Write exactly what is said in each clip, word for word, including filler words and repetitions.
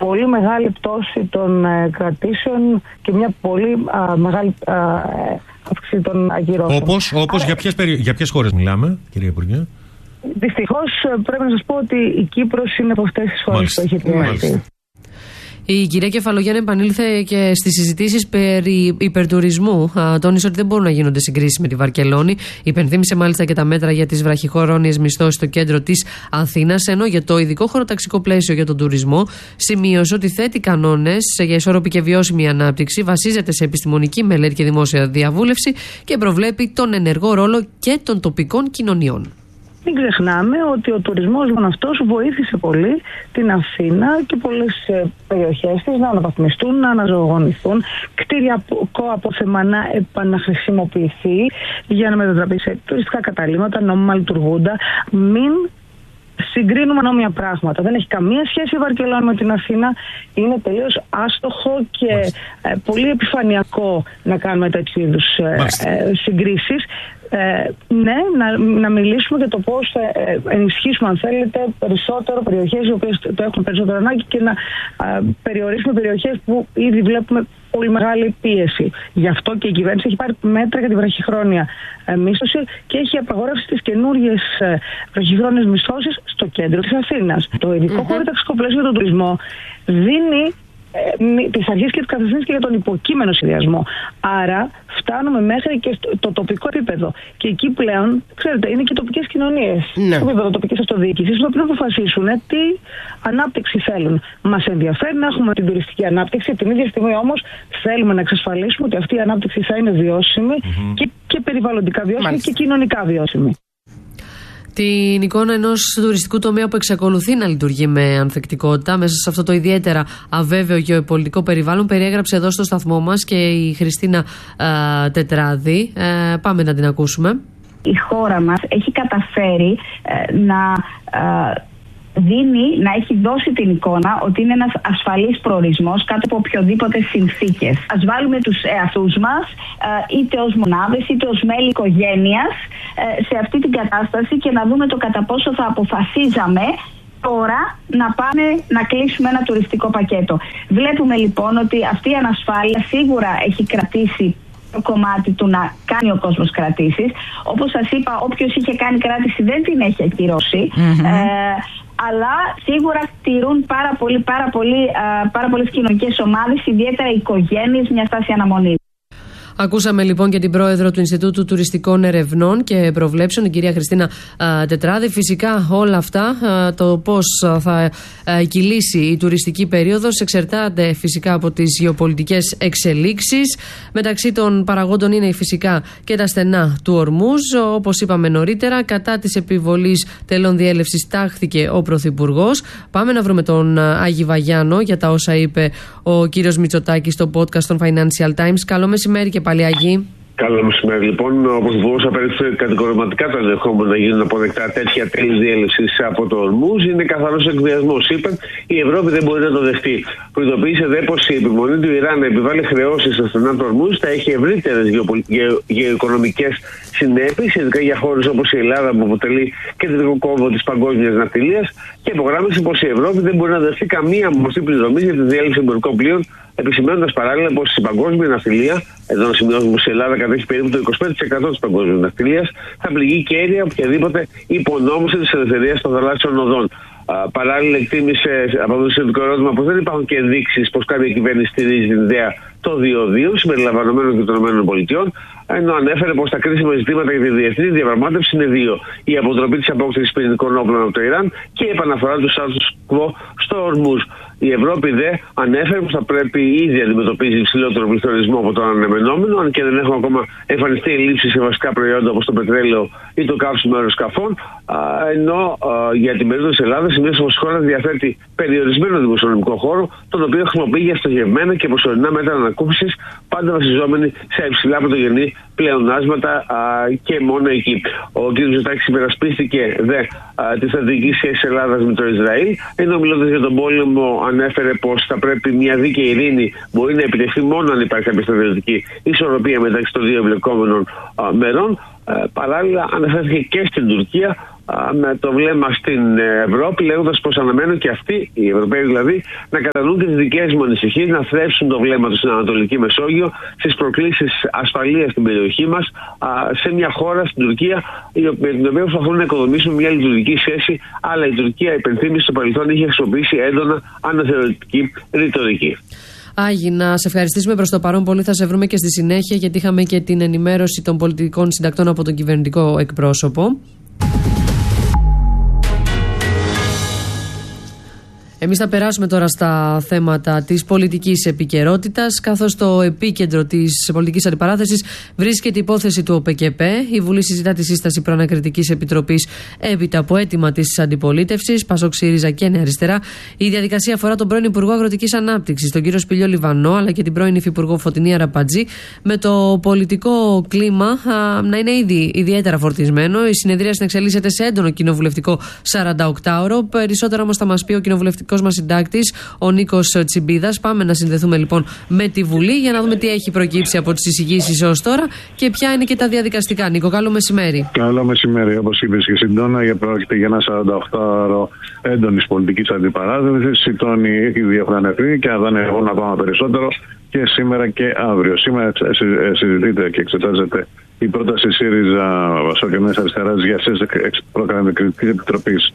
πολύ μεγάλη πτώση των ε, κρατήσεων και μια πολύ α, μεγάλη α, αύξηση των ακυρώσεων. Όπως, όπως Άρα, για, ποιες περι... για ποιες χώρες μιλάμε, κύριε Υπουργέ? Δυστυχώς πρέπει να σας πω ότι η Κύπρος είναι από αυτές τις χώρες που έχει επηρεαστεί. Η κυρία Κεφαλογιάννη επανήλθε και στις συζητήσεις περί υπερτουρισμού. Τόνισε ότι δεν μπορούν να γίνονται συγκρίσεις με τη Βαρκελόνη. Υπενθύμησε μάλιστα και τα μέτρα για τις βραχυχρόνιες μισθώσεις στο κέντρο της Αθήνας. Ενώ για το ειδικό χωροταξικό πλαίσιο για τον τουρισμό, σημείωσε ότι θέτει κανόνες για ισόρροπη και βιώσιμη ανάπτυξη, βασίζεται σε επιστημονική μελέτη και δημόσια διαβούλευση και προβλέπει τον ενεργό ρόλο και των τοπικών κοινωνιών. Μην ξεχνάμε ότι ο τουρισμός μόνο αυτός βοήθησε πολύ την Αθήνα και πολλές περιοχές της να αναβαθμιστούν, να αναζωογονηθούν, κτηριακό απόθεμα να επαναχρησιμοποιηθεί για να μετατραπεί σε τουριστικά καταλύματα, νόμιμα λειτουργούντα. Μην συγκρίνουμε νόμια πράγματα. Δεν έχει καμία σχέση η Βαρκελόνη με την Αθήνα. Είναι τελείως άστοχο και ε, πολύ επιφανειακό να κάνουμε τέτοιου είδους ε, ε, συγκρίσεις. Ε, ναι, να, να μιλήσουμε για το πώς θα ε, ενισχύσουμε, αν θέλετε, περισσότερο περιοχές οι οποίες το έχουν περισσότερο ανάγκη και να ε, περιορίσουμε περιοχές που ήδη βλέπουμε πολύ μεγάλη πίεση. Γι' αυτό και η κυβέρνηση έχει πάρει μέτρα για τη βραχυχρόνια ε, μίσθωση και έχει απαγορεύσει τις καινούριες ε, βραχυχρόνιες μισθώσεις στο κέντρο της Αθήνας. Το ειδικό mm-hmm. χωροταξικό πλαίσιο για τον τουρισμό δίνει ε, τις αρχές και τις κατευθύνσεις και για τον υποκείμενο σχεδιασμό. Άρα φτάνουμε μέχρι και στο το τοπικό επίπεδο. Και εκεί πλέον, ξέρετε, είναι και οι τοπικές κοινωνίες. Ναι. Στο επίπεδο τοπικής αυτοδιοίκησης, στο οποίο αποφασίσουν τι ανάπτυξη θέλουν. Μας ενδιαφέρει να έχουμε την τουριστική ανάπτυξη. Την ίδια στιγμή όμως θέλουμε να εξασφαλίσουμε ότι αυτή η ανάπτυξη θα είναι βιώσιμη mm-hmm. και, και περιβαλλοντικά βιώσιμη Μάλιστα. και κοινωνικά βιώσιμη. Την εικόνα ενός τουριστικού τομέα που εξακολουθεί να λειτουργεί με ανθεκτικότητα μέσα σε αυτό το ιδιαίτερα αβέβαιο γεωπολιτικό περιβάλλον περιέγραψε εδώ στο σταθμό μας και η Χριστίνα α, Τετράδη. Ε, πάμε να την ακούσουμε. Η χώρα μας έχει καταφέρει ε, να ε, δίνει, να έχει δώσει την εικόνα ότι είναι ένας ασφαλής προορισμός κάτω από οποιοδήποτε συνθήκες. Ας βάλουμε τους εαυτούς μας, είτε ως μονάδες είτε ως μέλη οικογένειας, σε αυτή την κατάσταση και να δούμε το κατά πόσο θα αποφασίζαμε τώρα να πάμε να κλείσουμε ένα τουριστικό πακέτο. Βλέπουμε λοιπόν ότι αυτή η ανασφάλεια σίγουρα έχει κρατήσει το κομμάτι του να κάνει ο κόσμος κρατήσεις. Όπως σας είπα, όποιος είχε κάνει κράτηση δεν την έχει ακυρώσει. Mm-hmm. Ε, αλλά σίγουρα τηρούν πάρα, πολύ, πάρα, πολύ, πάρα πολλές κοινωνικές ομάδες, ιδιαίτερα οικογένειες, μια στάση αναμονής. Ακούσαμε λοιπόν και την πρόεδρο του Ινστιτούτου Τουριστικών Ερευνών και Προβλέψεων, την κυρία Χριστίνα α, Τετράδη. Φυσικά όλα αυτά, α, το πώς θα α, κυλήσει η τουριστική περίοδος εξαρτάται φυσικά από τις γεωπολιτικές εξελίξεις. Μεταξύ των παραγόντων είναι φυσικά και τα στενά του Ορμούζ. Όπως είπαμε νωρίτερα, κατά της επιβολής τελών διέλευσης τάχθηκε ο Πρωθυπουργός. Πάμε να βρούμε τον Άγη Βαγιάνο για τα όσα είπε ο κύριος Μητσοτάκης στο podcast των Financial Times. Καλό μεσημέρι και πάλι, Άγη. Καλό μεσημέρι. Λοιπόν, ο Πρωθυπουργός απέριψε κατηγορηματικά το ενδεχόμενο να γίνουν αποδεκτά τέτοια τέλη διέλευση από το Ορμούζ. Είναι καθαρός εκβιασμός. Είπε, η Ευρώπη δεν μπορεί να το δεχτεί. Προειδοποίησε δε πως η επιμονή του Ιράν να επιβάλλει χρεώσεις στα στενά του Ορμούζ θα έχει ευρύτερες γεωοικονομικές συνέπειες, ειδικά για χώρες όπως η Ελλάδα που αποτελεί κεντρικό κόμβο της παγκόσμιας ναυτιλίας, και υπογράμμισε πως η Ευρώπη δεν μπορεί να δεχτεί καμία μορφή πληρωμής για τη διέλευση εμπορικών πλοίων, επισημαίνοντας παράλληλα πως η παγκόσμια ναυτιλία, εδώ να σημειώσουμε πως η Ελλάδα κατέχει περίπου το είκοσι πέντε τοις εκατό της παγκόσμιας ναυτιλίας, θα πληγεί κέρια οποιαδήποτε υπονόμωση της ελευθερίας των θαλάσσιων οδών. Α, παράλληλα, εκτίμησε από το σχετικό ερώτημα πως δεν υπάρχουν και ενδείξεις πως κάποια κυβέρνηση στηρίζει την ιδέα των διοδίων συμπεριλαμβανομένων και των ΗΠΑ, ενώ ανέφερε πως τα κρίσιμα ζητήματα για τη διεθνή διαπραγμάτευση είναι δύο: η αποτροπή της απόκτησης πυρηνικών όπλων από το Ιράν και η επαναφορά του status quo στο Ορμούζ. Η Ευρώπη δε ανέφερε πως θα πρέπει ήδη να αντιμετωπίζει υψηλότερο πληθωρισμό από τον αναμενόμενο, αν και δεν έχουν ακόμα εμφανιστεί ελλείψεις σε βασικά προϊόντα όπως το πετρέλαιο ή το καύσιμο αεροσκαφών, ενώ α, για την περίπτωση της Ελλάδας η μία από τις χώρες διαθέτει περιορισμένο δημοσιονομικό χώρο, τον οποίο χρησιμοποιεί για στοχευμένα και προσωρινά μέτρα ανακούφισης, πάντα βασιζόμενοι σε υψηλά πρωτογενή πλεονάσματα α, και μόνο εκεί. Ο κ. Μητσοτάκης υπερασπίστηκε δε α, τη στρατηγική σχέση της Ελλάδας με το Ισραήλ, ενώ μιλώντας για τον πόλεμο ανέφερε πως θα πρέπει μια δίκαιη ειρήνη μπορεί να επιτευχθεί μόνο αν υπάρχει κάποια στρατιωτική ισορροπία μεταξύ των δύο εμπλεκόμενων α, μερών. Ε, παράλληλα αναφέρθηκε και στην Τουρκία, με το βλέμμα στην Ευρώπη, λέγοντας πως αναμένουν και αυτοί, οι Ευρωπαίοι δηλαδή, να κατανοούν τις δικές μου ανησυχίες, να θρέψουν το βλέμμα τους στην Ανατολική Μεσόγειο, στις προκλήσεις ασφαλείας στην περιοχή μας, σε μια χώρα, στην Τουρκία, με την οποία προσπαθούν να οικοδομήσουν μια λειτουργική σχέση, αλλά η Τουρκία, υπενθύμησε, στο παρελθόν είχε χρησιμοποιήσει έντονα αναθεωρητική ρητορική. Άγι, να σε ευχαριστήσουμε προς το παρόν πολύ. Θα σε βρούμε και στη συνέχεια, γιατί είχαμε και την ενημέρωση των πολιτικών συντακτών από τον κυβερνητικό εκπρόσωπο. Εμείς θα περάσουμε τώρα στα θέματα της πολιτικής επικαιρότητας, καθώς το επίκεντρο της πολιτικής αντιπαράθεσης βρίσκεται η υπόθεση του ΟΠΕΚΕΠΕ. Η Βουλή συζητά τη σύσταση προανακριτικής επιτροπής έπειτα από αίτημα της αντιπολίτευσης, Πασόκ, ΣΥΡΙΖΑ και Νέα Αριστερά. Η διαδικασία αφορά τον πρώην Υπουργό Αγροτικής Ανάπτυξης, τον κύριο Σπηλιό Λιβανό, αλλά και την πρώην Υφυπουργό Φωτεινή Αραπατζή, με το πολιτικό κλίμα α, να είναι ήδη ιδιαίτερα φορτισμένο. Η συνεδρία συνεξελίσσεται σε έντονο κοινοβουλευτικό σαρανταοκτάωρο. Περισσότερα όμως θα μας πει ο κοινοβουλευτικός μας συντάκτης, ο Νίκος Τσιμπίδας. Πάμε να συνδεθούμε λοιπόν με τη Βουλή για να δούμε τι έχει προκύψει από τις εισηγήσεις ως τώρα και ποια είναι και τα διαδικαστικά. Νίκο, καλό μεσημέρι. Καλό μεσημέρι, όπως είπες και Συντώνα, πρόκειται για ένα σαρανταοκτάωρο έντονης πολιτικής αντιπαράθεσης. Η τόνοι έχει διαχρονευτεί και αν δεν έχουν ακόμα περισσότερο και σήμερα και αύριο. Σήμερα συζητείται και εξετάζεται η πρόταση ΣΥΡΙΖΑ, Πασόκ και Νέα Αριστερά για σύσταση προανακριτικής επιτροπής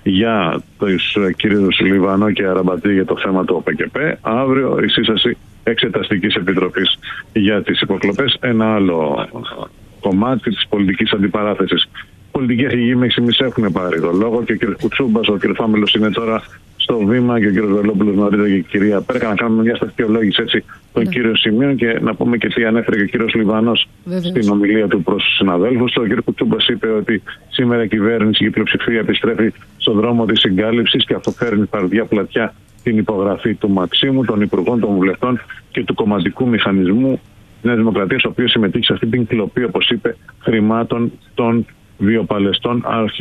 για τους κυρίους Λιβανό και Αραμπατζή για το θέμα του ΟΠΕΚΕΠΕ. Αύριο η σύσταση εξεταστικής επιτροπής για τις υποκλοπές. Ένα άλλο κομμάτι της πολιτικής αντιπαράθεσης. Οι πολιτικοί αρχηγοί μέχρι στιγμής έχουν πάρει το λόγο και ο κ. Κουτσούμπας, ο κ. Φάμελος είναι τώρα στο βήμα και ο κ. Βελόπουλος νωρίτερα και η κυρία Πέρκα, να κάνουμε μια στοιχειολόγηση έτσι των ναι. κύριων σημείων και να πούμε και τι ανέφερε και ο κ. Λιβανός στην ομιλία του προς τους συναδέλφους. Ο κ. Κουτσούμπας είπε ότι σήμερα η κυβέρνηση και η πλειοψηφία επιστρέφει στον δρόμο της συγκάλυψης και αυτό φέρνει φαρδιά πλατιά την υπογραφή του Μαξίμου, των Υπουργών, των Βουλευτών και του κομματικού μηχανισμού της Νέας Δημοκρατίας, ο οποίος συμμετείχε σε αυτή την κλοπή, όπως είπε, χρημάτων των βιοπαλαιστών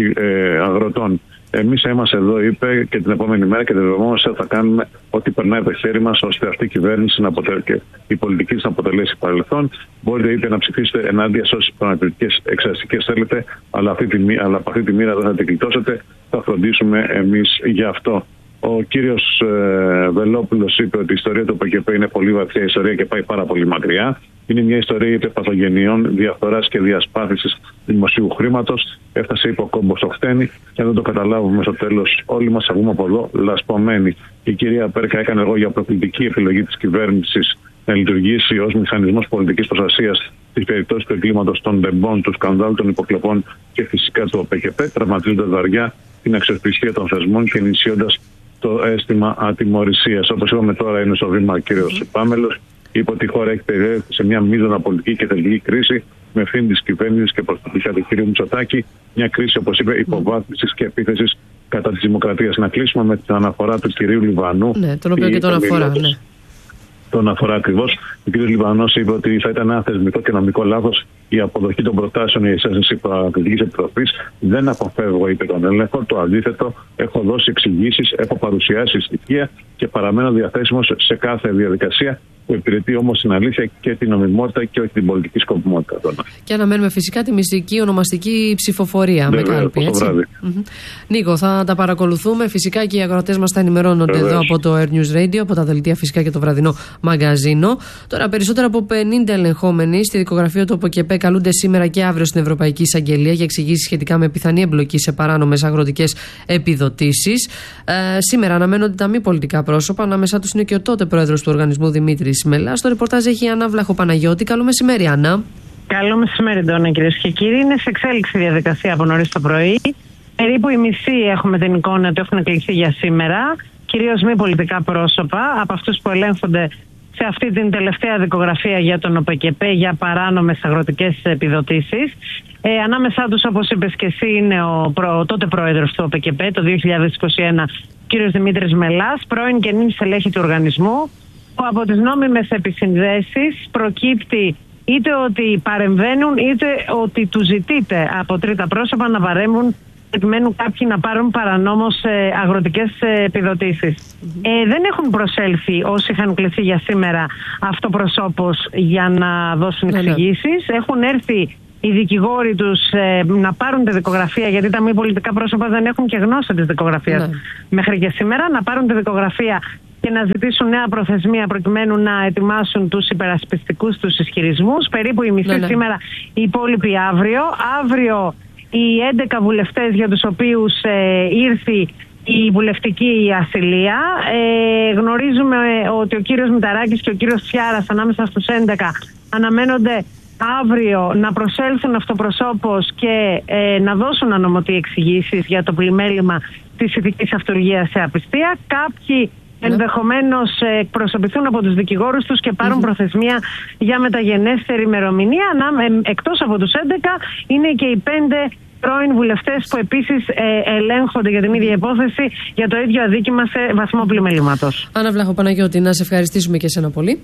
ε, αγροτών. Εμείς είμαστε εδώ, είπε, και την επόμενη μέρα και την επόμενη θα κάνουμε ό,τι περνάει από το χέρι μας, ώστε αυτή η κυβέρνηση να αποτελ... και η πολιτική να αποτελέσει παρελθόν. Μπορείτε, είπε, να ψηφίσετε ενάντια σε όσες προανακριτικές εξαστικές θέλετε, αλλά, αυτή τη... αλλά από αυτή τη μοίρα δεν θα την κλειτώσετε. Θα φροντίσουμε εμείς γι' αυτό. Ο κύριος ε, Βελόπουλος είπε ότι η ιστορία του ΟΠΕΚΕΠΕ είναι πολύ βαθιά ιστορία και πάει πάρα πολύ μακριά. Είναι μια ιστορία παθογενειών, διαφθοράς και διασπάθησης δημοσίου χρήματος. Έφτασε υποκόμπο στο χτένι και αν δεν το καταλάβουμε στο τέλος, όλοι μας θα βγούμε από εδώ λασπωμένοι. Η κυρία Πέρκα έκανε εγώ για προκλητική επιλογή της κυβέρνησης να λειτουργήσει ως μηχανισμός πολιτικής προστασίας στις περιπτώσεις του εγκλήματος των ντεμπών, του σκανδάλου των υποκλοπών και φυσικά του ΟΠΕΚΕΠΕ, τραυματίζοντας βαριά την αξιοπιστία των θεσμών και ενισχύοντας το αίσθημα ατιμωρησίας. Όπως είπαμε, τώρα είναι στο βήμα ο κύριος Πάμελος. Είπε ότι η χώρα έχει περιέλθει σε μια μείζωνα πολιτική και θεσμική κρίση με ευθύνη της κυβέρνησης και προστασία του κ. Μητσοτάκη. Μια κρίση, όπως είπε, υποβάθμισης και επίθεσης κατά της δημοκρατίας. Να κλείσουμε με την αναφορά του κυρίου Λιβανού. Ναι, τον οποίο και τον αφορά. Ναι. Τον αφορά ακριβώς. Ο κ. Λιβανός είπε ότι θα ήταν ένα θεσμικό και νομικό λάθος η αποδοχή των προτάσεων η σύσταση προανακριτικής επιτροπής. Δεν αποφεύγω, είπε, τον έλεγχο. Το αντίθετο, έχω δώσει εξηγήσεις, έχω παρουσιάσει στοιχεία και παραμένω διαθέσιμος σε κάθε διαδικασία που υπηρετεί όμως την αλήθεια και την νομιμότητα και όχι την πολιτική σκοπιμότητα. Και αναμένουμε φυσικά τη μυστική ονομαστική ψηφοφορία με κάλπη. Mm-hmm. Νίκο, θα τα παρακολουθούμε. Φυσικά και οι αγροτές μας θα ενημερώνονται Βεβαίως. εδώ από το Air News Radio, από τα δελτία φυσικά και το βραδινό μαγκαζίνο. Τώρα, περισσότερα από πενήντα ελεγχόμενοι στη δικογραφία του ΟΠΕΚΕΠΕ καλούνται σήμερα και αύριο στην Ευρωπαϊκή Εισαγγελία για εξηγήσεις σχετικά με πιθανή εμπλοκή σε παράνομες αγροτικές επιδοτήσεις. Ε, σήμερα αναμένονται τα μη πολιτικά πρόσωπα. Ανάμεσά τους είναι και ο τότε πρόεδρος του οργανισμού Δημήτρης Μελάς. Στο ρεπορτάζ έχει η Άννα Βλαχοπαναγιώτη. Καλό μεσημέρι, Άννα. Καλό μεσημέρι, Ντόνα, κυρίες και κύριοι. Είναι σε εξέλιξη διαδικασία από νωρίς το πρωί. Περίπου η μισή έχουμε την εικόνα ότι έχουν εκλειχθεί για σήμερα. Κυρίως μη πολιτικά πρόσωπα, από αυτούς που ελέγχονται σε αυτή την τελευταία δικογραφία για τον ΟΠΕΚΕΠΕ για παράνομες αγροτικές επιδοτήσεις. Ε, ανάμεσά τους, όπως είπες και εσύ, είναι ο, προ, ο τότε πρόεδρος του ΟΠΕΚΕΠΕ το δύο χιλιάδες είκοσι ένα, κύριος Δημήτρης Μελάς, πρώην και νυν στελέχη του οργανισμού, που από τις νόμιμες επισυνδέσεις προκύπτει είτε ότι παρεμβαίνουν είτε ότι του ζητείται από τρίτα πρόσωπα να παρέμβουν προκειμένου κάποιοι να πάρουν παρανόμως ε, αγροτικές ε, επιδοτήσεις. Mm-hmm. Ε, δεν έχουν προσέλθει όσοι είχαν κληθεί για σήμερα αυτοπροσώπως για να δώσουν εξηγήσεις. Mm-hmm. Έχουν έρθει οι δικηγόροι τους ε, να πάρουν τη δικογραφία, γιατί τα μη πολιτικά πρόσωπα δεν έχουν και γνώση της δικογραφίας ναι. μέχρι και σήμερα, να πάρουν τη δικογραφία και να ζητήσουν νέα προθεσμία προκειμένου να ετοιμάσουν τους υπερασπιστικούς τους ισχυρισμούς. Περίπου η μισή ναι, ναι. σήμερα, οι υπόλοιποι αύριο. Αύριο οι έντεκα βουλευτές για τους οποίους ε, ήρθε η βουλευτική ασυλία. Ε, γνωρίζουμε ότι ο κύριος Μηταράκης και ο κύριος Τσιάρας ανάμεσα στους έντεκα αναμένονται αύριο να προσέλθουν αυτοπροσώπως και ε, να δώσουν ανομωτή εξηγήσεις για το πλημέλημα της ηθικής αυτουργίας σε απιστία. Κάποιοι ενδεχομένως εκπροσωπηθούν από τους δικηγόρους τους και πάρουν mm-hmm. προθεσμία για μεταγενέστερη ημερομηνία. Εκτός από τους έντεκα είναι και οι πέντε πρώην βουλευτές που επίσης ε, ελέγχονται για την ίδια υπόθεση για το ίδιο αδίκημα σε βαθμό πλημελήματος. Άννα Βλαχοπαναγιώτη, να σε ευχαριστήσουμε και εσένα πολύ.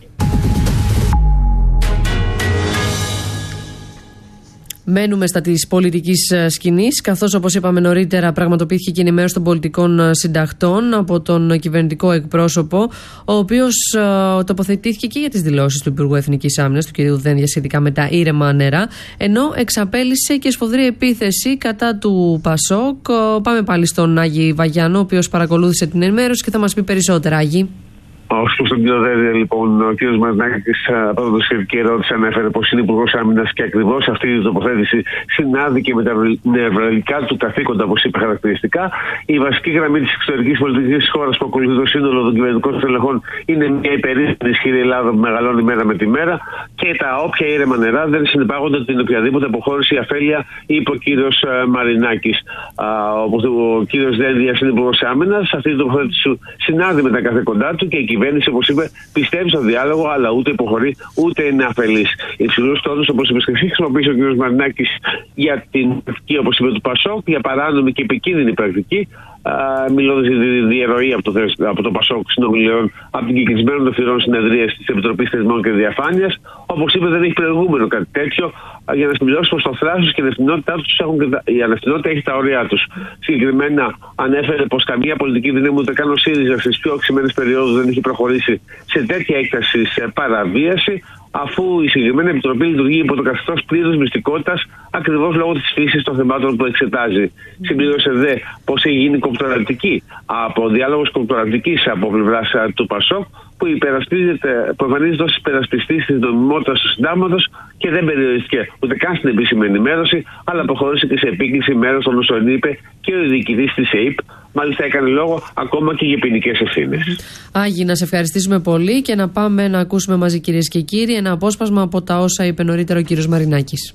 Μένουμε στα της πολιτικής σκηνής, καθώς όπως είπαμε νωρίτερα πραγματοποιήθηκε και η ενημέρωση των πολιτικών συντακτών από τον κυβερνητικό εκπρόσωπο, ο οποίος uh, τοποθετήθηκε και για τις δηλώσεις του Υπουργού Εθνικής Άμυνας, του κ. Δένδια, σχετικά με τα ήρεμα νερά, ενώ εξαπέλυσε και σφοδρή επίθεση κατά του Πασόκ. Uh, πάμε πάλι στον Άγη Βαγιάνο, ο οποίος παρακολούθησε την ενημέρωση και θα μας πει περισσότερα. Άγη. Ως προς τον κύριο Δένδια, λοιπόν, ο κύριος Μαρινάκης, απαντώντας σχετική ερώτηση, ανέφερε πως είναι υπουργός άμυνας και ακριβώς αυτή η τοποθέτηση συνάδηκε με τα νευραλικά του καθήκοντα, όπως είπε χαρακτηριστικά. Η βασική γραμμή της εξωτερικής πολιτικής της χώρας που ακολουθεί το σύνολο των κυβερνητικών στελεχών είναι μια υπερήφανη ισχυρή Ελλάδα που μεγαλώνει μέρα με τη μέρα και τα όποια ήρεμα νερά δεν συνεπάγονται την οποιαδήποτε αποχώρηση ή αφέλεια, είπε ο κύριος Μαρινάκης. Όπως ο κύριος Δένδια είναι υπουργός άμυνας, αυτή η τοποθέτηση συνάδει με τα καθήκοντά του και η κυβέρνηση, όπως είπε, πιστεύει στον διάλογο, αλλά ούτε υποχωρεί ούτε είναι αφελής. Υψηλούς τόνους, όπως είπε, χρησιμοποίησε ο κ. Μαρινάκης για την πρακτική, όπως είπε, του Πασόκ, για παράνομη και επικίνδυνη πρακτική, μιλώντας για τη διαρροή από το, από το Πασόκ συνομιλιών από την κυκλισμένη των θυρών συνεδρίας της Επιτροπής Θεσμών και Διαφάνειας. Όπως είπε, δεν έχει προηγούμενο κάτι τέτοιο, για να συμπληρώσει πως το θράσος και η ανευθυνότητά τους έχουν, η ανευθυνότητα έχει τα όρια τους. Συγκεκριμένα ανέφερε πως καμία πολιτική δύναμη, ούτε καν ο ΣΥΡΙΖΑ, στις πιο οξυμένες περιόδους δεν έχει προχωρήσει σε τέτοια έκταση σε παραβίαση, αφού η συγκεκριμένη επιτροπή λειτουργεί υπό το καθεστώς πλήρους μυστικότητας, ακριβώς λόγω της φύσης των θεμάτων που εξετάζει. Mm. Συμπλήρωσε δε πως έχει γίνει κομπτοραλτική από διάλογος κομπτοραλτικής από πλευράς του Πασόκ, που υπερασπίζεται, που εμφανίζεται ως υπερασπιστής της νομιμότητας του συντάγματος και δεν περιορίστηκε ούτε καν στην επίσημη ενημέρωση, αλλά προχώρησε και σε επίκληση μέρος των όσων είπε και ο διοικητής της ΕΕΠ. Μάλιστα έκανε λόγο ακόμα και για ποινικές ευθύνες. Άγι, να σε ευχαριστήσουμε πολύ και να πάμε να ακούσουμε μαζί, κυρίες και κύριοι, ένα απόσπασμα από τα όσα είπε νωρίτερα ο κύριος Μαρινάκης.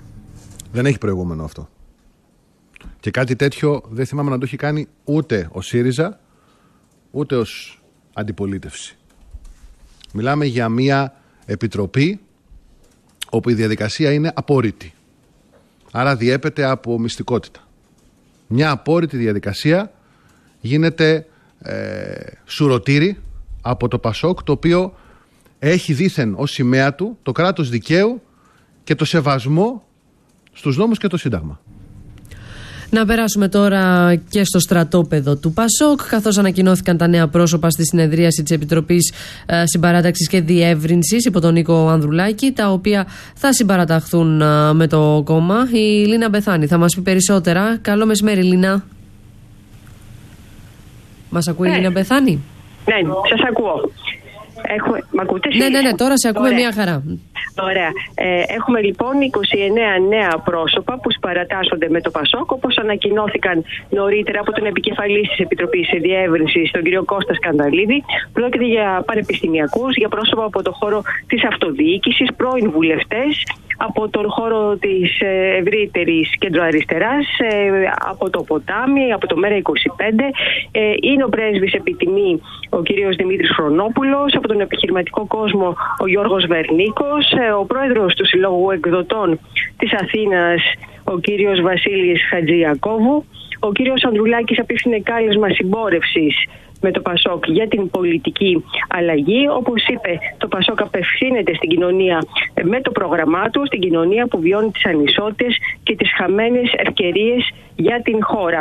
Δεν έχει προηγούμενο αυτό. Και κάτι τέτοιο δεν θυμάμαι να το έχει κάνει ούτε ο ΣΥΡΙΖΑ, ούτε ως αντιπολίτευση. Μιλάμε για μια επιτροπή όπου η διαδικασία είναι απόρριτη. Άρα διέπεται από μυστικότητα. Μια απόρριτη διαδικασία γίνεται ε, σουρωτήρι από το Πασόκ, το οποίο έχει δήθεν ως σημαία του το κράτος δικαίου και το σεβασμό στους νόμους και το Σύνταγμα. Να περάσουμε τώρα και στο στρατόπεδο του Πασόκ, καθώς ανακοινώθηκαν τα νέα πρόσωπα στη συνεδρίαση της Επιτροπής ε, Συμπαράταξης και Διεύρυνσης υπό τον Νίκο Ανδρουλάκη, τα οποία θα συμπαραταχθούν ε, με το κόμμα. Η Λίνα Μπεθάνη θα μας πει περισσότερα. Καλό μεσημέρι, Λίνα. Μας ακούει η Λίνα Μπεθάνη? Ναι, σας ακούω. Έχουμε... Μ' ακούτε? Ναι, ναι, ναι, τώρα σε ακούμε. Ωραία. Μια χαρά. Ωραία. Ε, έχουμε λοιπόν είκοσι εννέα νέα πρόσωπα που συμπαρατάσσονται με το Πασόκ, όπως ανακοινώθηκαν νωρίτερα από τον επικεφαλής της Επιτροπής Διεύρυνσης, τον κύριο Κώστα Σκανδαλίδη. Πρόκειται για πανεπιστημιακούς, για πρόσωπα από το χώρο της αυτοδιοίκησης, πρώην βουλευτές, από τον χώρο της ευρύτερης κεντροαριστεράς, από το Ποτάμι, από το Μέρα είκοσι πέντε. Είναι ο πρέσβης επιτιμή ο κύριος Δημήτρης Χρονόπουλος, από τον επιχειρηματικό κόσμο ο Γιώργος Βερνίκος, ο πρόεδρος του Συλλόγου Εκδοτών της Αθήνας ο κύριος Βασίλης Χατζιακόβου. Ο κύριος Ανδρουλάκης απίφθινε κάλεσμα συμπόρευσης με το Πασόκ για την πολιτική αλλαγή. Όπως είπε, το Πασόκ απευθύνεται στην κοινωνία με το πρόγραμμά του, στην κοινωνία που βιώνει τις ανισότητες και τις χαμένες ευκαιρίες για την χώρα.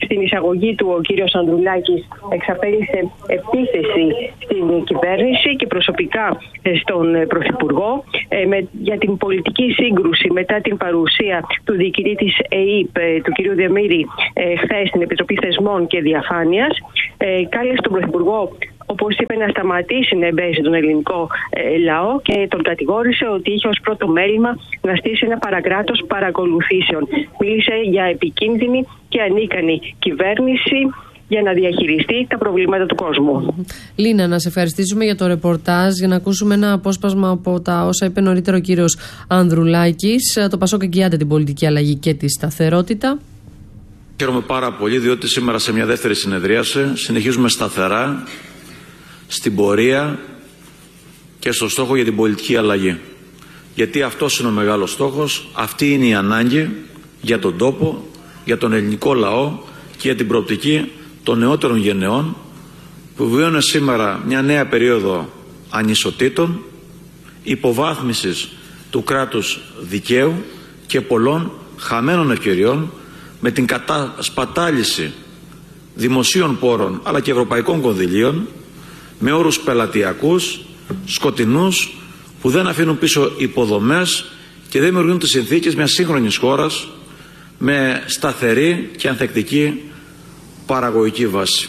Στην εισαγωγή του ο κύριος Ανδρουλάκης εξαπέλυσε επίθεση στην κυβέρνηση και προσωπικά στον Πρωθυπουργό με, για την πολιτική σύγκρουση μετά την παρουσία του διοικητή της ΕΥΠ, του κυρίου Διαμήρη, χθες στην Επιτροπή Θεσμών και Διαφάνειας. Κάλεσε τον Πρωθυπουργό, όπως είπε, να σταματήσει να εμπέζει τον ελληνικό λαό και τον κατηγόρησε ότι είχε ως πρώτο μέλημα να στήσει ένα παρακράτος παρακολουθήσεων. Μίλησε για επικίνδυνη και ανίκανη κυβέρνηση για να διαχειριστεί τα προβλήματα του κόσμου. Λίνα, να σε ευχαριστήσουμε για το ρεπορτάζ, για να ακούσουμε ένα απόσπασμα από τα όσα είπε νωρίτερα ο κύριος Ανδρουλάκης. Το Πασόκ εγγυάται την πολιτική αλλαγή και τη σταθερότητα. Χαίρομαι πάρα πολύ, διότι σήμερα σε μια δεύτερη συνεδρίαση συνεχίζουμε σταθερά στην πορεία και στο στόχο για την πολιτική αλλαγή. Γιατί αυτός είναι ο μεγάλος στόχος, αυτή είναι η ανάγκη για τον τόπο, για τον ελληνικό λαό και για την προοπτική των νεότερων γενεών που βιώνουν σήμερα μια νέα περίοδο ανισοτήτων, υποβάθμισης του κράτους δικαίου και πολλών χαμένων ευκαιριών με την κατασπατάληση δημοσίων πόρων αλλά και ευρωπαϊκών κονδυλίων με όρους πελατειακούς, σκοτεινούς, που δεν αφήνουν πίσω υποδομές και δεν δημιουργούν τις συνθήκες μιας σύγχρονης χώρας με σταθερή και ανθεκτική παραγωγική βάση.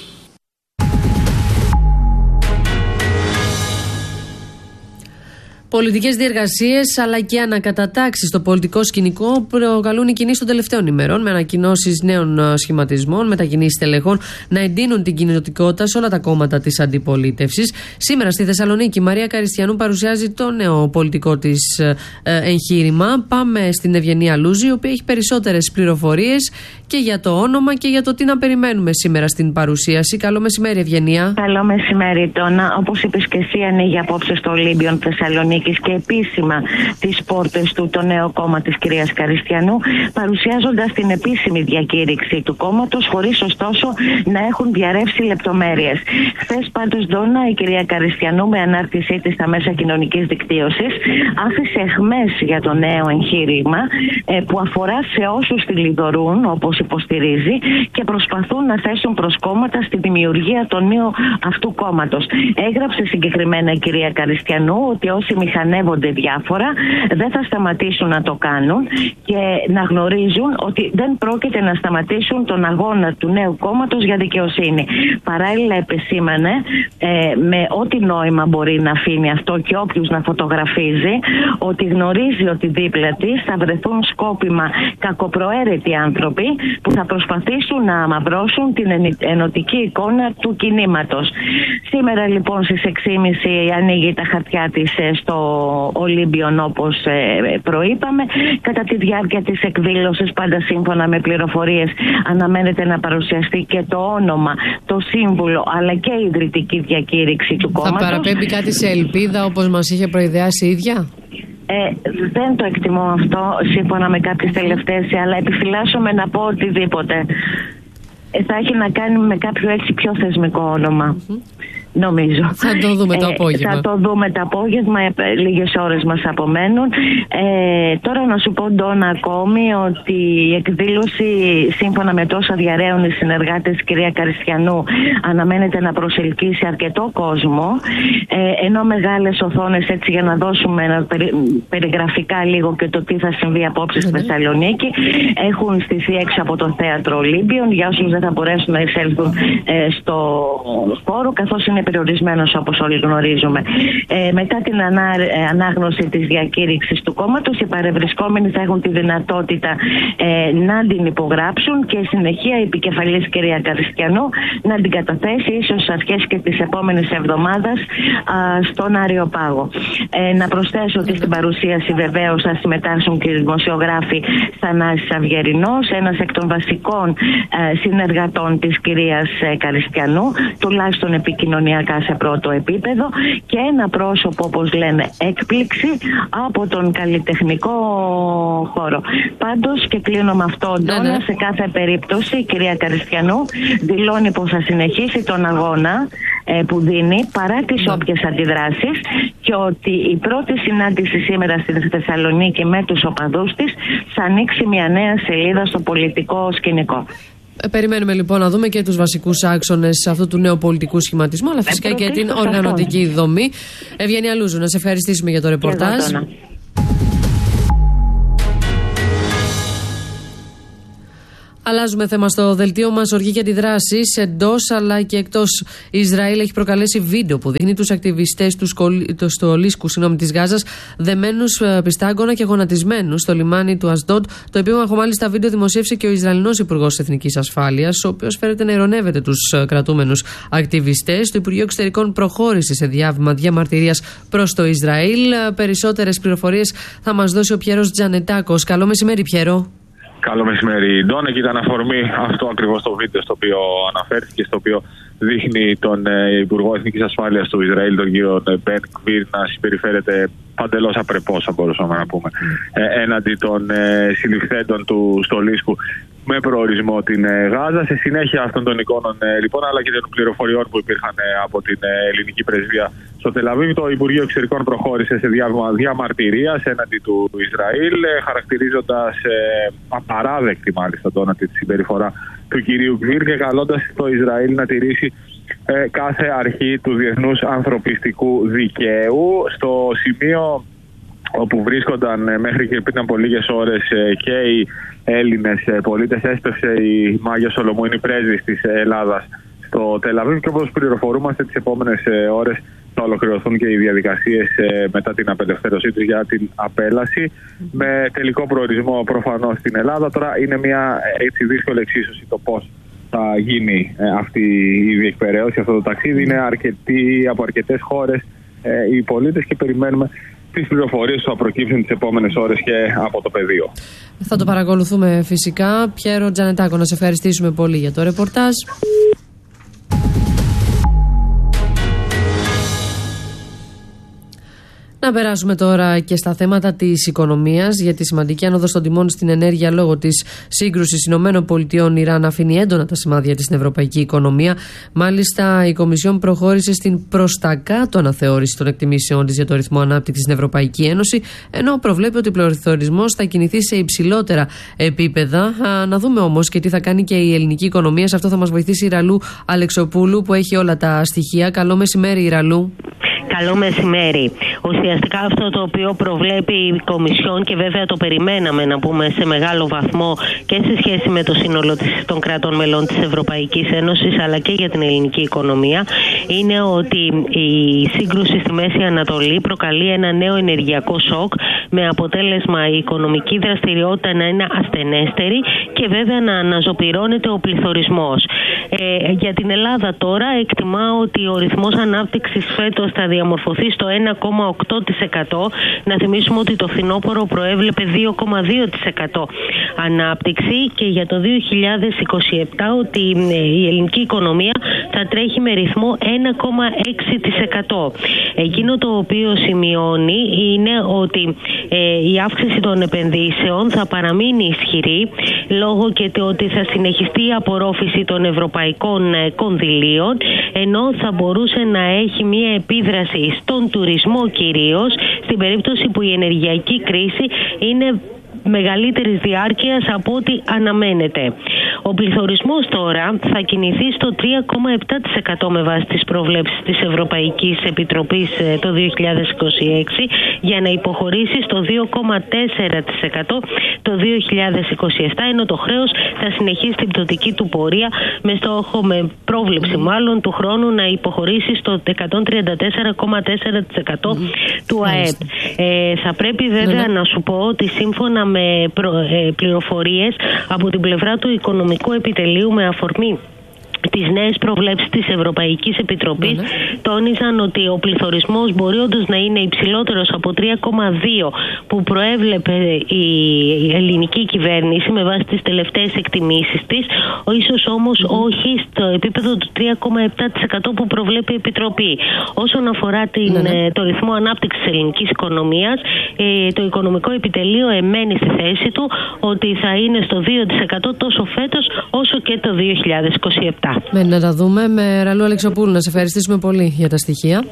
Πολιτικές διεργασίες αλλά και ανακατατάξεις στο πολιτικό σκηνικό προκαλούν οι κινήσεις των τελευταίων ημερών, με ανακοινώσεις νέων σχηματισμών, μετακινήσεις στελεχών να εντείνουν την κοινοτικότητα σε όλα τα κόμματα της αντιπολίτευσης. Σήμερα στη Θεσσαλονίκη η Μαρία Καριστιανού παρουσιάζει το νέο πολιτικό της εγχείρημα. Πάμε στην Ευγενία Λούζη, η οποία έχει περισσότερες πληροφορίες και για το όνομα και για το τι να περιμένουμε σήμερα στην παρουσίαση. Καλό μεσημέρι, Ευγενία. Καλό μεσημέρι, Τόνα. Όπως είπες και εσύ, ανοίγει απόψε στο Ολύμπιον Θεσσαλονίκη και επίσημα τις πόρτες του το νέο κόμμα της κυρίας Καριστιανού, παρουσιάζοντας την επίσημη διακήρυξη του κόμματος, χωρίς ωστόσο να έχουν διαρρεύσει λεπτομέρειες. Χθες πάντως, Ντόνα, η κυρία Καριστιανού με ανάρτησή της στα μέσα κοινωνικής δικτύωσης άφησε αιχμές για το νέο εγχείρημα ε, που αφορά σε όσους τη λιδωρούν, όπως υποστηρίζει, και προσπαθούν να θέσουν προσκόμματα στη δημιουργία των νέου αυτού κόμματος. Έγραψε συγκεκριμένα η κυρία Καριστιανού ότι όσοι μηχανεύονται διάφορα δεν θα σταματήσουν να το κάνουν και να γνωρίζουν ότι δεν πρόκειται να σταματήσουν τον αγώνα του νέου κόμματος για δικαιοσύνη. Παράλληλα επεσήμανε ε, με ό,τι νόημα μπορεί να αφήνει αυτό και όποιους να φωτογραφίζει, ότι γνωρίζει ότι δίπλα της θα βρεθούν σκόπιμα κακοπροαίρετοι άνθρωποι που θα προσπαθήσουν να αμαυρώσουν την ενωτική εικόνα του κινήματος. Σήμερα λοιπόν στις έξι και μισή ανοίγει τα χαρτιά της στο Ολύμπιον, όπως προείπαμε. Κατά τη διάρκεια της εκδήλωσης, πάντα σύμφωνα με πληροφορίες, αναμένεται να παρουσιαστεί και το όνομα, το σύμβουλο αλλά και η ιδρυτική διακήρυξη του κόμματος. Θα παραπέμπει κάτι σε ελπίδα, όπως μας είχε προειδεάσει η ίδια? Ε, δεν το εκτιμώ αυτό σύμφωνα με κάποιες τελευταίες, αλλά επιφυλάσσομαι να πω οτιδήποτε. Ε, θα έχει να κάνει με κάποιο έτσι πιο θεσμικό όνομα. Mm-hmm. Νομίζω. Θα το δούμε το απόγευμα. Ε, θα το δούμε το απόγευμα, λίγες ώρες μας απομένουν. Ε, τώρα να σου πω, Ντόνα, ακόμη ότι η εκδήλωση, σύμφωνα με τόσα διαρρέουν οι συνεργάτες της κυρία Καριστιανού, αναμένεται να προσελκύσει αρκετό κόσμο. Ε, ενώ μεγάλες οθόνες, έτσι για να δώσουμε ένα περι, περιγραφικά λίγο και το τι θα συμβεί απόψε στη Θεσσαλονίκη, έχουν στηθεί έξω από το θέατρο Ολύμπιον για όσους δεν θα μπορέσουν να εισέλθουν ε, στο χώρο, καθώς είναι περιορισμένος όπως όλοι γνωρίζουμε. Ε, μετά την ανά, ε, ανάγνωση της διακήρυξης του κόμματος, οι παρευρισκόμενοι θα έχουν τη δυνατότητα ε, να την υπογράψουν και συνεχεία η επικεφαλής κυρία Καριστιανού να την καταθέσει ίσως στις αρχές και της επόμενης εβδομάδας α, στον Αριοπάγο. Ε, να προσθέσω ότι στην παρουσίαση βεβαίως θα συμμετάσχουν και οι δημοσιογράφοι Θανάσης Αυγερινός, ένας εκ των βασικών ε, συνεργατών της κυρίας ε, Καριστιανού, τουλάχιστον επικοινωνιακά σε πρώτο επίπεδο, και ένα πρόσωπο, όπως λένε, έκπληξη από τον καλλιτεχνικό χώρο. Πάντως, και κλείνω με αυτό, Ντόνα, ναι, ναι. σε κάθε περίπτωση η κυρία Καριστιανού δηλώνει πως θα συνεχίσει τον αγώνα ε, που δίνει παρά τις ναι. όποιες αντιδράσεις, και ότι η πρώτη συνάντηση σήμερα στη Θεσσαλονίκη με τους οπαδούς της θα ανοίξει μια νέα σελίδα στο πολιτικό σκηνικό. Ε, περιμένουμε λοιπόν να δούμε και τους βασικούς άξονες αυτού του νέου πολιτικού σχηματισμού, αλλά φυσικά ε, και την οργανωτική δομή. Ευγένεια Λούζου, να σε ευχαριστήσουμε για το ρεπορτάζ. Αλλάζουμε θέμα στο δελτίο μας. Οργή και αντιδράσεις εντός αλλά και εκτός Ισραήλ έχει προκαλέσει βίντεο που δείχνει τους ακτιβιστές του στολίσκου της Γάζας δεμένους πιστάγκωνα και γονατισμένους στο λιμάνι του Ασντόντ. Το επίμαχο μάλιστα βίντεο δημοσίευσε και ο Ισραηλινός Υπουργός Εθνικής Ασφάλειας, ο οποίος φέρεται να ειρωνεύεται τους κρατούμενους ακτιβιστές. Το Υπουργείο Εξωτερικών προχώρησε σε διάβημα διαμαρτυρίας προς το Ισραήλ. Περισσότερες πληροφορίες θα μας δώσει ο Πιέρος Τζανετάκος. Καλό μεσημέρι, Πιέρο. Καλό μεσημέρι, Ντόνα, και ήταν αφορμή αυτό ακριβώς το βίντεο στο οποίο αναφέρθηκε, στο οποίο δείχνει τον ε, Υπουργό Εθνικής Ασφάλειας του Ισραήλ, τον κύριο Μπεν Γκβίρ, να συμπεριφέρεται παντελώς απρεπώς, θα μπορούσαμε να πούμε, ε, έναντι των ε, συλληφθέντων του στολίσκου με προορισμό την ε, Γάζα. Σε συνέχεια αυτών των εικόνων ε, λοιπόν, αλλά και των πληροφοριών που υπήρχαν ε, από την ε, ελληνική πρεσβεία στο Τελαβίβ, το Υπουργείο Εξωτερικών προχώρησε σε διάβημα διαμαρτυρίας έναντι του Ισραήλ, ε, χαρακτηρίζοντας ε, απαράδεκτη μάλιστα τώρα τη συμπεριφορά του κυρίου Γκβίρ και καλώντας το Ισραήλ να τηρήσει ε, κάθε αρχή του διεθνούς ανθρωπιστικού δικαίου. Στο σημείο όπου βρίσκονταν ε, μέχρι και πριν από λίγες ώρες ε, και οι Έλληνες ε, πολίτες, έσπευσε η Μάγια Σολομού, η πρέσβης της Ελλάδας στο Τελαβίβ, και όπως πληροφορούμαστε τις επόμενες ε, ώρες θα ολοκληρωθούν και οι διαδικασίες ε, μετά την απελευθέρωσή τους για την απέλαση, mm-hmm. με τελικό προορισμό προφανώς στην Ελλάδα. Τώρα είναι μια έτσι δύσκολη εξίσωση το πώς θα γίνει ε, αυτή η διεκπαιρέωση, αυτό το ταξίδι. Mm-hmm. Είναι αρκετοί, από αρκετές χώρες ε, οι πολίτες και περιμένουμε τις πληροφορίες που θα προκύψουν τις επόμενες ώρες και από το πεδίο. Θα το παρακολουθούμε φυσικά. Πιέρο Τζανετάκο, να σε ευχαριστήσουμε πολύ για το ρεπορτάζ. Να περάσουμε τώρα και στα θέματα της οικονομίας, γιατί η σημαντική άνοδος των τιμών στην ενέργεια λόγω της σύγκρουσης ΗΠΑ-Ιράν αφήνει έντονα τα σημάδια της στην ευρωπαϊκή οικονομία. Μάλιστα, η Κομισιόν προχώρησε στην προς τα κάτω αναθεώρηση των εκτιμήσεων της για το ρυθμό ανάπτυξης στην Ευρωπαϊκή Ένωση, ενώ προβλέπει ότι ο πληθωρισμός θα κινηθεί σε υψηλότερα επίπεδα. Να δούμε όμως και τι θα κάνει και η ελληνική οικονομία. Σε αυτό θα μας βοηθήσει η Ραλού Αλεξοπούλου, που έχει όλα τα στοιχεία. Καλό μεσημέρι, Ραλού. Καλό μεσημέρι. Ουσιαστικά αυτό το οποίο προβλέπει η Κομισιόν, και βέβαια το περιμέναμε να πούμε σε μεγάλο βαθμό και σε σχέση με το σύνολο των κρατών μελών της Ευρωπαϊκής Ένωσης, αλλά και για την ελληνική οικονομία, είναι ότι η σύγκρουση στη Μέση Ανατολή προκαλεί ένα νέο ενεργειακό σοκ, με αποτέλεσμα η οικονομική δραστηριότητα να είναι ασθενέστερη και βέβαια να αναζωπυρώνεται ο πληθωρισμός. Ε, για την Ελλάδα τώρα εκτιμά ότι ο ρυθμός ανάπτυξης φέτος θα διαμορφωθεί στο ένα κόμμα οκτώ τοις εκατό. Να θυμίσουμε ότι το φθινόπωρο προέβλεπε δύο κόμμα δύο τοις εκατό ανάπτυξη, και για το δύο χιλιάδες είκοσι επτά ότι η ελληνική οικονομία θα τρέχει με ρυθμό ένα κόμμα έξι τοις εκατό. Εκείνο το οποίο σημειώνει είναι ότι ε, η αύξηση των επενδύσεων θα παραμείνει ισχυρή, λόγω και το ότι θα συνεχιστεί η απορρόφηση των ευρωπαϊκών ε, κονδυλίων, ενώ θα μπορούσε να έχει μία επίδραση στον τουρισμό κυρίως, στην περίπτωση που η ενεργειακή κρίση είναι μεγαλύτερης διάρκειας από ό,τι αναμένεται. Ο πληθωρισμός τώρα θα κινηθεί στο τρία κόμμα επτά τοις εκατό με βάση τις προβλέψεις της Ευρωπαϊκής Επιτροπής το δύο χιλιάδες είκοσι έξι, για να υποχωρήσει στο δύο κόμμα τέσσερα τοις εκατό το δύο χιλιάδες είκοσι επτά, ενώ το χρέος θα συνεχίσει την πτωτική του πορεία, με στόχο, με πρόβλεψη μάλλον, του χρόνου να υποχωρήσει στο εκατόν τριάντα τέσσερα κόμμα τέσσερα τοις εκατό του ΑΕΠ. Ε, θα πρέπει βέβαια να σου πω ότι σύμφωνα με πληροφορίες από την πλευρά του Οικονομικού Επιτελείου, με αφορμή τις νέες προβλέψεις της Ευρωπαϊκής Επιτροπής, ναι, τόνιζαν ότι ο πληθωρισμός μπορεί όντως να είναι υψηλότερος από τρία κόμμα δύο που προέβλεπε η ελληνική κυβέρνηση με βάση τις τελευταίες εκτιμήσεις της, ίσως όμως mm-hmm. όχι στο επίπεδο του τρία κόμμα επτά τοις εκατό που προβλέπει η Επιτροπή. Όσον αφορά την, mm-hmm. το ρυθμό ανάπτυξης της ελληνικής οικονομίας, το Οικονομικό Επιτελείο εμένει στη θέση του ότι θα είναι στο δύο τοις εκατό τόσο φέτος όσο και το δύο χιλιάδες είκοσι επτά. Ναι, να τα δούμε. Με Ραλού Αλεξοπούλου, να σε ευχαριστήσουμε πολύ για τα στοιχεία.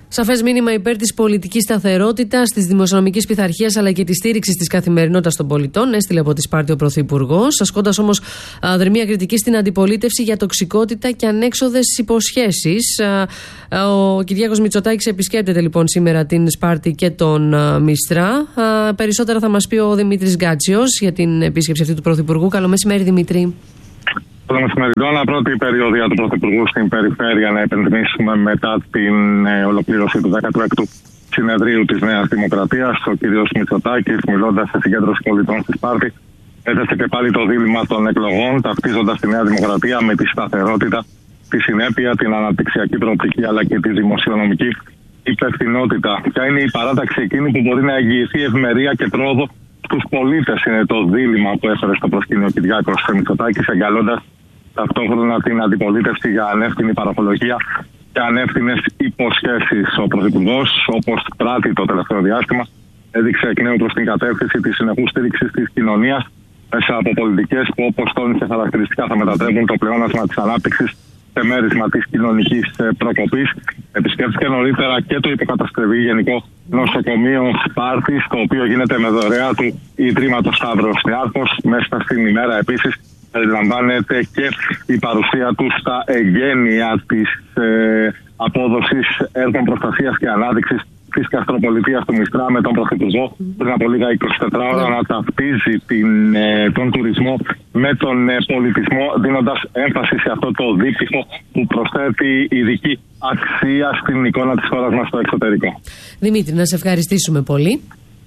Σαφές μήνυμα υπέρ της πολιτικής σταθερότητας, της δημοσιονομικής πειθαρχίας αλλά και της στήριξης της καθημερινότητας των πολιτών έστειλε από τη Σπάρτη ο Πρωθυπουργός, ασκώντας όμως δερμία κριτική στην αντιπολίτευση για τοξικότητα και ανέξοδες υποσχέσεις. Ο Κυριάκος Μητσοτάκης επισκέπτεται λοιπόν σήμερα την Σπάρτη και τον Μιστρά. Περισσότερα θα μας πει ο Δημήτρης Γκάτσιος για την επίσκεψη αυτή του Πρωθυπουργού. Καλό μεσημέρι, Δημήτρη. Καλό μεσημέρι. Πρώτη περιοδία του Πρωθυπουργού στην περιφέρεια, να υπενθυμίσουμε, μετά την ε, ολοκλήρωση του δέκατου έκτου συνεδρίου της Νέας Δημοκρατίας. Ο κ. Μητσοτάκης, μιλώντας σε συγκέντρωση πολιτών στη Σπάρτη, έθεσε και πάλι το δίλημμα των εκλογών, ταυτίζοντας τη Νέα Δημοκρατία με τη σταθερότητα, τη συνέπεια, την αναπτυξιακή προοπτική αλλά και τη δημοσιονομική υπευθυνότητα. Ποια είναι η παράταξη εκείνη που μπορεί να εγγυηθεί ευημερία και πρόοδο στους πολίτες, είναι το δίλημμα που έφερε στο προσκήνιο ο Κυριάκος Μητσοτάκης, εγκαλώντας ταυτόχρονα την αντιπολίτευση για ανεύθυνη παραπολογία και ανεύθυνες υποσχέσεις. Ο Πρωθυπουργός, όπως πράττει το τελευταίο διάστημα, έδειξε εκ νέου προς την κατεύθυνση της συνεχούς στήριξης της κοινωνίας μέσα από πολιτικές που, όπως τόνισε χαρακτηριστικά, θα μετατρέπουν το πλεόνασμα της ανάπτυξης σε μέρισμα της κοινωνικής προκοπής. Επισκέφθηκε νωρίτερα και το υποκατασκευή Γενικό Νοσοκομείο Σπάρτης, το οποίο γίνεται με δωρεά του Ιδρύματος Σταύρος Νιάρχος. Μέσα στην ημέρα επίσης περιλαμβάνεται και η παρουσία του στα εγγένεια της ε, απόδοσης έργων προστασίας και ανάδειξης της Καστροπολιτείας του Μιστρά, με τον Πρωθυπουργό πριν από λίγα είκοσι τέσσερις ώρα να ταυτίζει την, ε, τον τουρισμό με τον ε, πολιτισμό, δίνοντας έμφαση σε αυτό το δίπτυχο που προσθέτει ειδική αξία στην εικόνα της χώρας μας στο εξωτερικό. Δημήτρη, να σε ευχαριστήσουμε πολύ.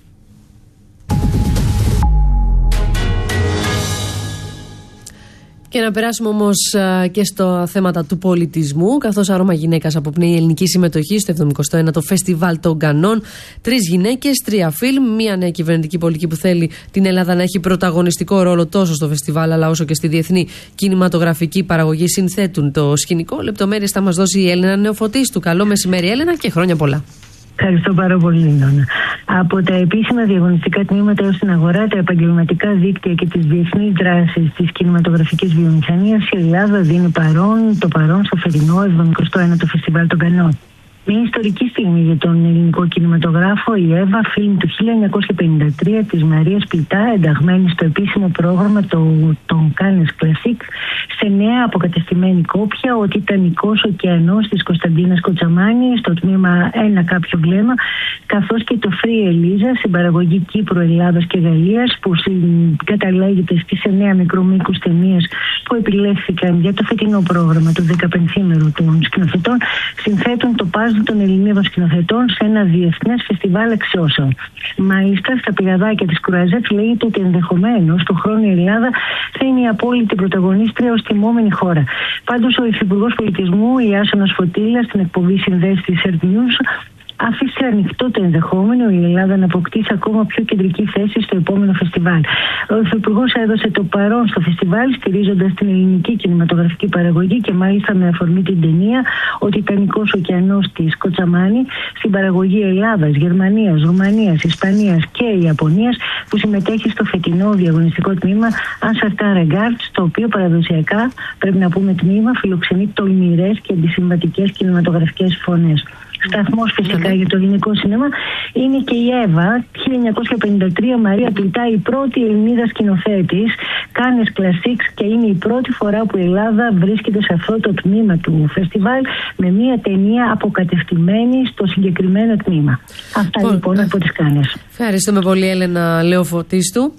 Και να περάσουμε όμως και στα θέματα του πολιτισμού, καθώς Άρωμα Γυναίκας αποπνέει η ελληνική συμμετοχή στο εβδομηκοστό ένατο Φεστιβάλ των Κανών. Τρεις γυναίκες, τρία φιλμ, μια νέα κυβερνητική πολιτική που θέλει την Ελλάδα να έχει πρωταγωνιστικό ρόλο τόσο στο φεστιβάλ αλλά όσο και στη διεθνή κινηματογραφική παραγωγή συνθέτουν το σκηνικό. Λεπτομέρειες θα μας δώσει η Έλενα Νεοφωτίστου. Καλό μεσημέρι, Έλενα, και χρόνια πολλά. Ευχαριστώ πάρα πολύ, Νόνα. Από τα επίσημα διαγωνιστικά τμήματα έως την αγορά, τα επαγγελματικά δίκτυα και τις διεθνείς δράσεις της κινηματογραφικής βιομηχανίας, η Ελλάδα δίνει παρόν, το παρόν στο φετινό εβδομηκοστό ένατο Φεστιβάλ των Κανών. Μια ιστορική στιγμή για τον ελληνικό κινηματογράφο, η Εύα, φιλμ του χίλια εννιακόσια πενήντα τρία της Μαρίας Πλητά, ενταγμένη στο επίσημο πρόγραμμα των Cannes Classic, σε νέα αποκατεστημένη κόπια, ο Τιτανικός ωκεανός της Κωνσταντίνας Κοτσαμάνη, στο τμήμα Ένα κάποιο βλέμμα, καθώς και το Free Eliza, συμπαραγωγή Κύπρου, Ελλάδας και Γαλλίας, που καταλέγεται στις εννέα μικρομήκους ταινίες που επιλέχθηκαν για το φετινό πρόγραμμα του δεκαπενθήμερου των σκηνοθετών, συνθέτουν το πάζλ των Ελληνίδων σκηνοθετών σε ένα διεθνές φεστιβάλ αξιώσεων. Μάλιστα, στα πηγαδάκια της Κουραζέτ λέγεται ότι ενδεχομένως του χρόνου η Ελλάδα θα είναι η απόλυτη πρωταγωνίστρια ως τιμόμενη χώρα. Πάντως, ο Υφυπουργός Πολιτισμού Ιάσονας Φωτήλας στην εκπομπή Συνδέσεις της Earth News άφησε ανοιχτό το ενδεχόμενο η Ελλάδα να αποκτήσει ακόμα πιο κεντρική θέση στο επόμενο φεστιβάλ. Ο Υφυπουργός έδωσε το παρόν στο φεστιβάλ, στηρίζοντας την ελληνική κινηματογραφική παραγωγή και μάλιστα με αφορμή την ταινία Ο Τιτανικός ωκεανός της Κοτσαμάνη, στην παραγωγή Ελλάδας, Γερμανίας, Ρουμανίας, Ισπανίας και Ιαπωνίας, που συμμετέχει στο φετινό διαγωνιστικό τμήμα Ansartan Regards, το οποίο παραδοσιακά, πρέπει να πούμε, τμήμα φιλοξενεί τολμηρές και αντισυμβατικές κινηματογραφικές φωνές. Σταθμός φυσικά yeah. για το ελληνικό σινέμα είναι και η Εύα, χίλια εννιακόσια πενήντα τρία, Μαρία Πλητά, η πρώτη Ελληνίδα σκηνοθέτης, Cannes Classics, και είναι η πρώτη φορά που η Ελλάδα βρίσκεται σε αυτό το τμήμα του φεστιβάλ με μια ταινία αποκατευτημένη στο συγκεκριμένο τμήμα. Αυτά oh. λοιπόν από τις Cannes. Ευχαριστούμε πολύ, Έλενα Λεοφωτίστου.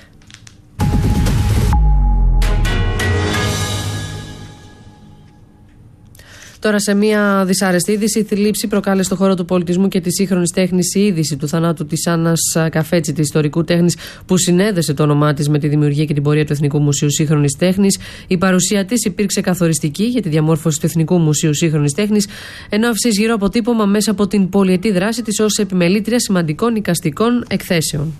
Τώρα, σε μια δυσάρεστη είδηση, η θλίψη προκάλεσε στον χώρο του πολιτισμού και τη σύγχρονη τέχνη η είδηση του θανάτου της Άννας Καφέτσι, της ιστορικού τέχνης που συνέδεσε το όνομά της με τη δημιουργία και την πορεία του Εθνικού Μουσείου Σύγχρονης Τέχνης. Η παρουσία της υπήρξε καθοριστική για τη διαμόρφωση του Εθνικού Μουσείου Σύγχρονης Τέχνης, ενώ άφησε ισχυρό αποτύπωμα μέσα από την πολυετή δράση της ως επιμελήτρια σημαντικών εικαστικών εκθέσεων.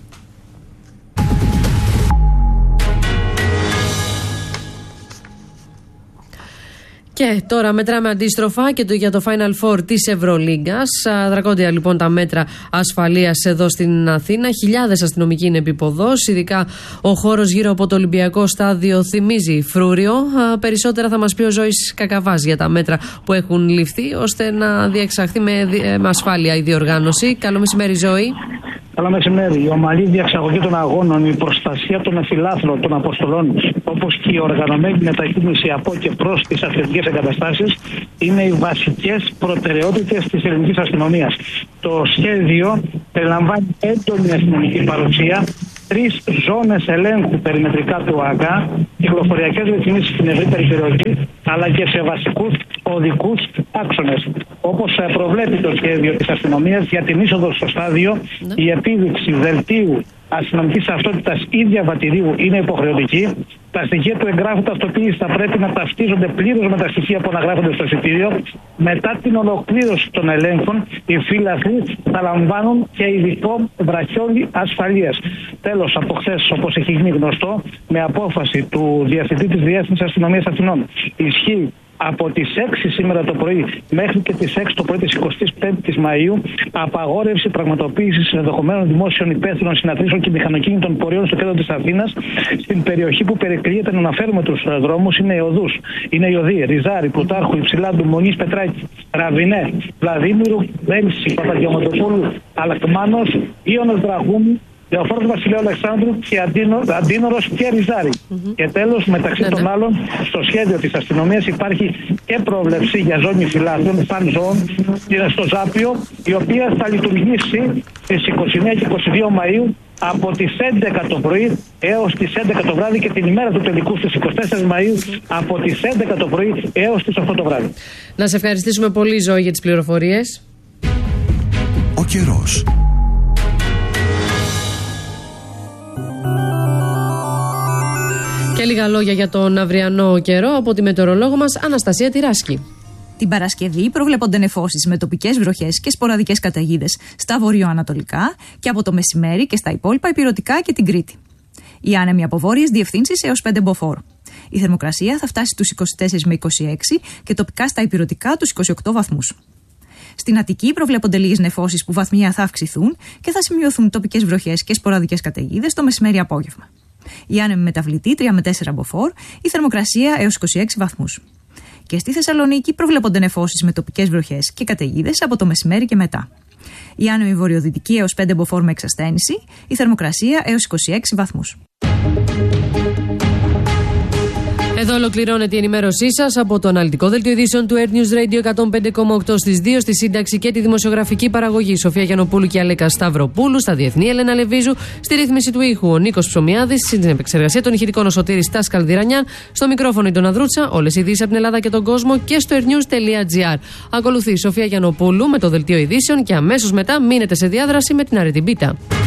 Και τώρα μετράμε αντίστροφα και το, για το Final Four της Ευρωλίγκας. Δρακόντια λοιπόν τα μέτρα ασφαλείας εδώ στην Αθήνα. Χιλιάδες αστυνομικοί είναι επίποδος. Ειδικά ο χώρος γύρω από το Ολυμπιακό στάδιο θυμίζει φρούριο. Περισσότερα θα μας πει ο Ζώης Κακαβάς για τα μέτρα που έχουν ληφθεί ώστε να διεξαχθεί με, με ασφάλεια η διοργάνωση. Καλό μεσημέρι, Ζώη. Καλό μεσημέρι. Η ομαλή διαξαγωγή των αγώνων, η προστασία των εφυλάθλων των αποστολών, όπως και η οργανωμένη μετακίνηση από και προς τις αθλητικές εγκαταστάσεις, είναι οι βασικές προτεραιότητες της ελληνικής αστυνομίας. Το σχέδιο περιλαμβάνει έντονη αστυνομική παρουσία, τρεις ζώνες ελέγχου περιμετρικά του ΟΑΚΑ, κυκλοφοριακές ρυθμίσεις στην ευρύτερη περιοχή, αλλά και σε βασικούς οδικούς άξονες. Όπως προβλέπει το σχέδιο της αστυνομίας για την είσοδο στο στάδιο, ναι. η επίδειξη δελτίου αστυνομικής ταυτότητας ή διαβατηρίου είναι υποχρεωτική. Τα στοιχεία του εγγράφου ταυτοποίησης θα πρέπει να ταυτίζονται πλήρως με τα στοιχεία που αναγράφονται στο εισιτήριο. Μετά την ολοκλήρωση των ελέγχων, οι φύλαθλοι θα λαμβάνουν και ειδικό βραχιόλι ασφαλείας. Τέλος, από χθες, όπως έχει γίνει γνωστό, με απόφαση του Διευθυντή της Διεύθυνσης Αστυνομίας Αθηνών, ισχύει από τις έξι σήμερα το πρωί μέχρι και τις έξι το πρωί της εικοστής πέμπτης Μαΐου απαγόρευση πραγματοποίησης ενδεχομένων δημόσιων υπεύθυνων συναντήσεων και μηχανοκίνητων πορείων στο κέντρο της Αθήνας στην περιοχή που περικλείεται να αναφέρουμε τους δρόμους. Είναι οι οδούς, είναι οι οδοί Ριζάρη, Πλουτάρχου, Υψηλάντου, Μονής, Πετράκη, Ραβινέ, Βλαδίμηρου, Βέλση, Παπαδιαμοντοπούλου, Αλακμάνος, Ίωνος Δραγούμου, Λεωφόρος Βασιλείου Αλεξάνδρου και Αντίνορος και Ριζάρη. Mm-hmm. Και τέλος, μεταξύ ναι, των ναι. άλλων, στο σχέδιο της αστυνομίας υπάρχει και πρόβλεψη για ζώνη φυλάθλων, fan zone, στο Ζάπιο, η οποία θα λειτουργήσει στις είκοσι εννέα και είκοσι δύο Μαΐου από τις έντεκα το πρωί έως τις έντεκα το βράδυ και την ημέρα του τελικού στις εικοστή τέταρτη Μαΐου από τις έντεκα το πρωί έως τις οκτώ το βράδυ. Να σε ευχαριστήσουμε πολύ, Ζωή, για τις πληροφορίες. Ο καιρός. Και λίγα λόγια για τον αυριανό καιρό από τη μετεωρολόγο μας Αναστασία Τυράσκη. Την Παρασκευή προβλέπονται νεφώσεις με τοπικές βροχές και σποραδικές καταιγίδες στα βορειοανατολικά και από το μεσημέρι και στα υπόλοιπα Ηπειρωτικά και την Κρήτη. Οι άνεμοι από βόρειες διευθύνσεις έως πέντε μποφόρ. Η θερμοκρασία θα φτάσει στους είκοσι τέσσερα με είκοσι έξι και τοπικά στα Ηπειρωτικά τους είκοσι οκτώ βαθμούς. Στην Αττική προβλέπονται λίγες νεφώσεις που βαθμία θα αυξηθούν και θα σημειωθούν τοπικές βροχές και σποραδικές καταιγίδες το μεσημέρι απόγευμα. Η άνεμη μεταβλητή τρία με τέσσερα μποφόρ, η θερμοκρασία έως είκοσι έξι βαθμούς. Και στη Θεσσαλονίκη προβλέπονται νεφώσεις με τοπικές βροχές και καταιγίδες από το μεσημέρι και μετά. Η άνεμη βορειοδυτική έως πέντε μποφόρ με εξασθένηση, η θερμοκρασία έως είκοσι έξι βαθμούς. Εδώ ολοκληρώνεται η ενημέρωσή σας από το αναλυτικό δελτίο ειδήσεων του Air News Radio εκατόν πέντε κόμμα οκτώ στις δύο, στη σύνταξη και τη δημοσιογραφική παραγωγή Σοφία Γιαννοπούλου και Αλέκα Σταυροπούλου, στα διεθνή Ελένα Λεβίζου, στη ρύθμιση του ήχου ο Νίκος Ψωμιάδης, στην επεξεργασία των ηχητικών ο Σωτήρης Τάσκαλ Διρανιάν, στο μικρόφωνο η Ντόνα Δρούτσα, όλες οι ειδήσεις από την Ελλάδα και τον κόσμο και στο airnews.gr. Ακολουθεί η Σοφία Γιαννοπούλου με το δελτίο ειδήσεων και αμέσως μετά μείνετε σε διάδραση με την Αρετιμπίτα.